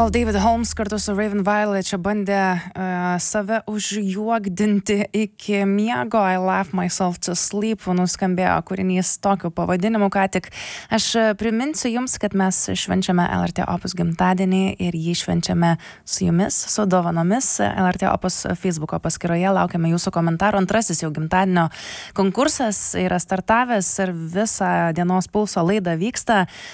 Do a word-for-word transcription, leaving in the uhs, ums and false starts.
Kol David Holmes kartu su Raven Violet čia bandė uh, save užjuokdinti iki miego, I Laugh Myself to Sleep, nuskambėjo kūrinys tokiu pavadinimu ką tik. Aš priminsiu jums, kad mes švenčiame L R T Opus gimtadienį ir jį švenčiame su jumis, su dovanomis. L R T Opus Facebooko paskyroje laukiame jūsų komentarų. Antrasis jau gimtadienio konkursas yra startavęs ir visą dienos pulso laidą vyksta.